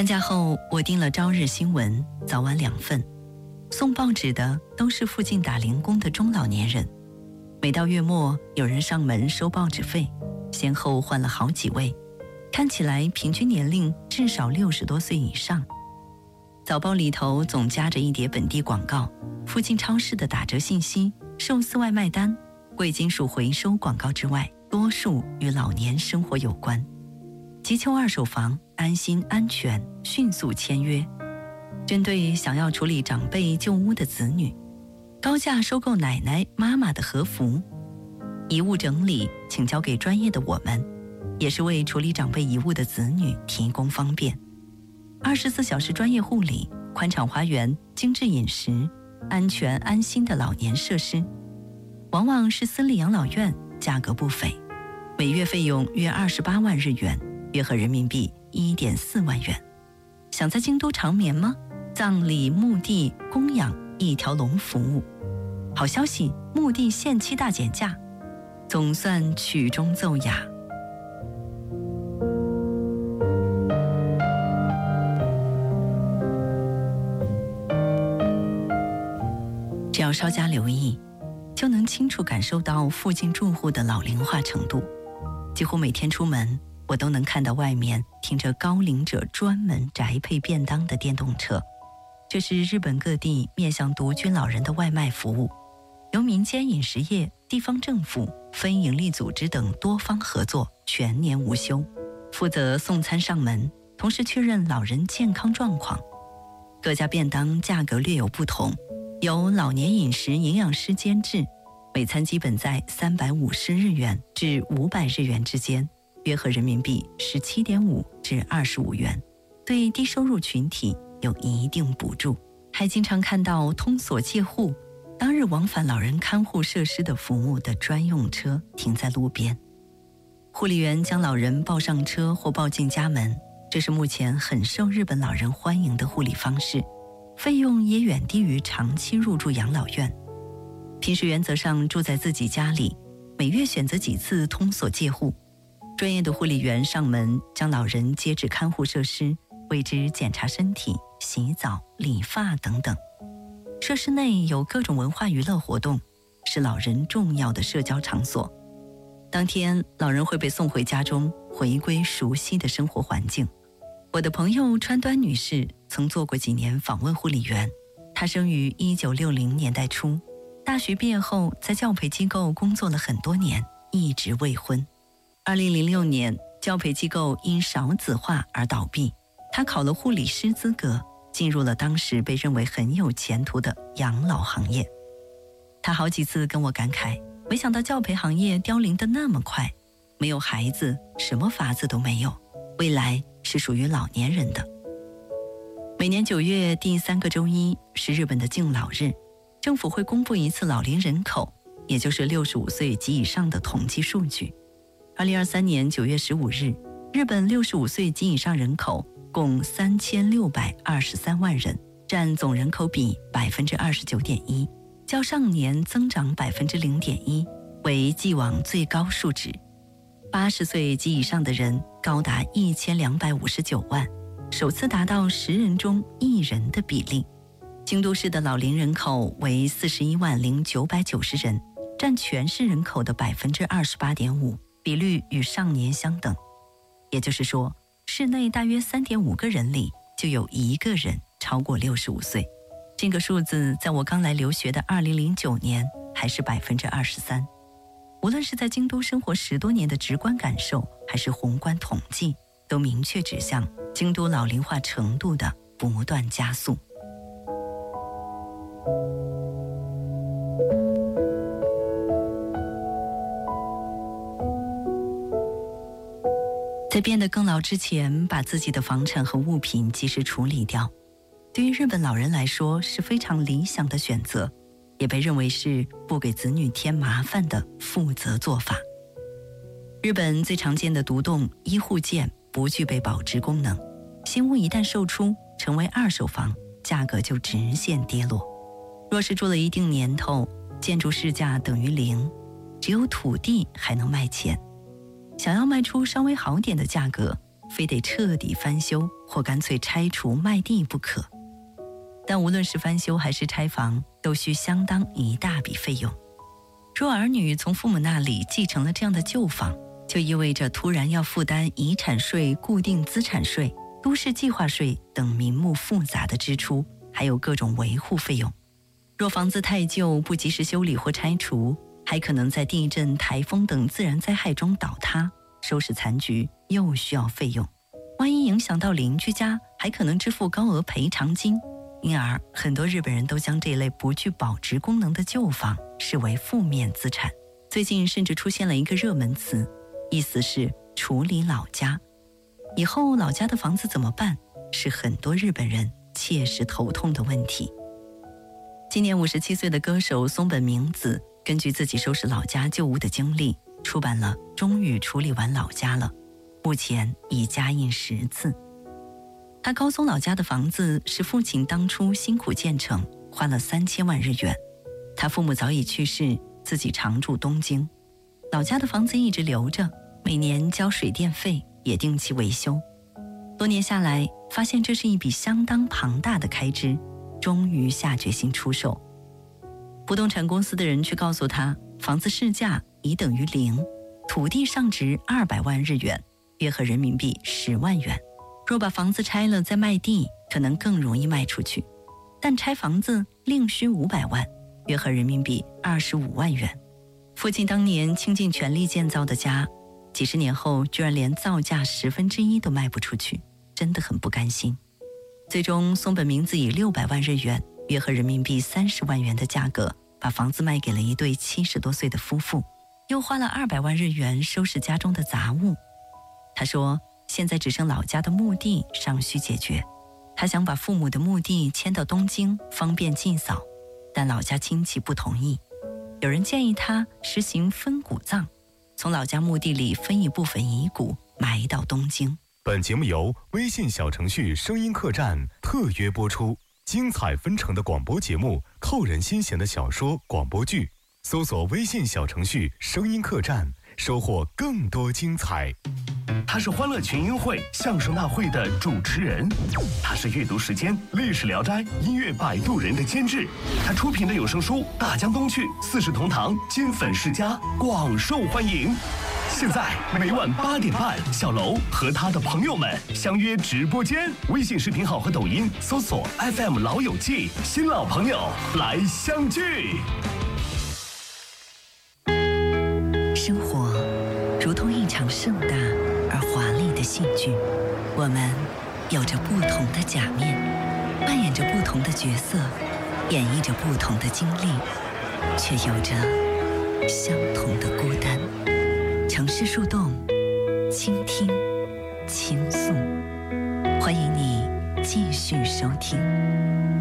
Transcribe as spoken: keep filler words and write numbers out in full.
搬家后，我订了朝日新闻，早晚两份。送报纸的都是附近打零工的中老年人。每到月末，有人上门收报纸费，先后换了好几位，看起来平均年龄至少六十多岁以上。早报里头总夹着一叠本地广告，附近超市的打折信息、寿司外卖单、贵金属回收广告之外，多数与老年生活有关。急求二手房，安心安全，迅速签约。针对想要处理长辈旧屋的子女，高价收购奶奶妈妈的和服，遗物整理请交给专业的我们，也是为处理长辈遗物的子女提供方便。二十四小时专业护理，宽敞花园，精致饮食，安全安心的老年设施，往往是私立养老院，价格不菲，每月费用约二十八万日元，约合人民币一点四万元。想在京都长眠吗？葬礼、墓地、供养一条龙服务。好消息，墓地限期大减价，总算曲终奏雅。只要稍加留意，就能清楚感受到附近住户的老龄化程度。几乎每天出门，我都能看到外面停着高龄者专门宅配便当的电动车。这是日本各地面向独居老人的外卖服务，由民间饮食业、地方政府、非营利组织等多方合作，全年无休，负责送餐上门，同时确认老人健康状况。各家便当价格略有不同，由老年饮食营养师监制，每餐基本在三百五十日元至五百日元之间，约合人民币十七点五至二十五元，对低收入群体有一定补助。还经常看到通所借护，当日往返老人看护设施的服务的专用车停在路边，护理员将老人抱上车或抱进家门，这是目前很受日本老人欢迎的护理方式，费用也远低于长期入住养老院。平时原则上住在自己家里，每月选择几次通所借护，专业的护理员上门将老人接至看护设施，为之检查身体、洗澡、理发等等。设施内有各种文化娱乐活动，是老人重要的社交场所。当天，老人会被送回家中，回归熟悉的生活环境。我的朋友川端女士曾做过几年访问护理员，她生于一九六零年代初，大学毕业后在教培机构工作了很多年，一直未婚。二零零六年，教培机构因少子化而倒闭，她考了护理师资格，进入了当时被认为很有前途的养老行业。她好几次跟我感慨，没想到教培行业凋零得那么快，没有孩子，什么法子都没有，未来是属于老年人的。每年九月第三个周一是日本的敬老日，政府会公布一次老龄人口，也就是六十五岁及以上的统计数据。二零二三年九月十五日，日本六十五岁及以上人口共三千六百二十三万人，占总人口比百分之二十九点一，较上年增长百分之零点一，为既往最高数值。八十岁及以上的人高达一千两百五十九万，首次达到十人中一人的比例。京都市的老龄人口为四十一万零九百九十人，占全市人口的百分之二十八点五，比率与上年相等。也就是说，市内大约三点五个人里就有一个人超过六十五岁。这个数字在我刚来留学的二零零九年还是百分之二十三。无论是在京都生活十多年的直观感受，还是宏观统计，都明确指向京都老龄化程度的不断加速。在变得更老之前，把自己的房产和物品及时处理掉，对于日本老人来说是非常理想的选择，也被认为是不给子女添麻烦的负责做法。日本最常见的独栋一户建不具备保值功能，新屋一旦售出成为二手房，价格就直线跌落。若是住了一定年头，建筑市价等于零，只有土地还能卖钱。想要卖出稍微好点的价格， 非得彻底翻修或干脆拆除卖地不可。但无论是翻修还是拆房，都需相当一大笔费用。若儿女从父母那里继承了这样的旧房，就意味着突然要负担遗产税、固定资产税、都市计划税等名目复杂的支出，还有各种维护费用。若房子太旧，不及时修理或拆除，还可能在地震、台风等自然灾害中倒塌，收拾残局又需要费用。万一影响到邻居家，还可能支付高额赔偿金。因而，很多日本人都将这类不具保值功能的旧房视为负面资产。最近甚至出现了一个热门词，意思是处理老家。以后老家的房子怎么办，是很多日本人切实头痛的问题。今年五十七岁的歌手松本明子，根据自己收拾老家旧物的经历，出版了《终于处理完老家了》，目前已加印十次。他高松老家的房子是父亲当初辛苦建成，花了三千万日元。他父母早已去世，自己常住东京，老家的房子一直留着，每年交水电费，也定期维修。多年下来，发现这是一笔相当庞大的开支，终于下决心出售。不动产公司的人去告诉他，房子市价已等于零，土地上值二百万日元，约合人民币十万元。若把房子拆了再卖地，可能更容易卖出去，但拆房子另需五百万，约合人民币二十五万元。父亲当年倾尽全力建造的家，几十年后居然连造价十分之一都卖不出去，真的很不甘心。最终，松本明子以六百万日元，约合人民币三十万元的价格，把房子卖给了一对七十多岁的夫妇，又花了二百万日元收拾家中的杂物。他说，现在只剩老家的墓地尚需解决，他想把父母的墓地迁到东京，方便祭扫，但老家亲戚不同意。有人建议他实行分骨葬，从老家墓地里分一部分遗骨埋到东京。 本节目由微信小程序声音客栈特约播出，精彩纷呈的广播节目，扣人心弦的小说广播剧，搜索微信小程序声音客栈，收获更多精彩。 他是欢乐群英会相声大会的主持人，他是阅读时间历史聊斋音乐摆渡人的监制，他出品的有声书《大江东去》四世同堂金粉世家广受欢迎。现在每晚八点半，小楼和他的朋友们相约直播间，微信视频号和抖音搜索 F M 老友记，新老朋友来相聚。 生活如同一场盛大而华丽的戏剧，我们有着不同的假面，扮演着不同的角色，演绎着不同的经历，却有着相同的孤单。城市树洞，倾听，倾诉，欢迎你继续收听。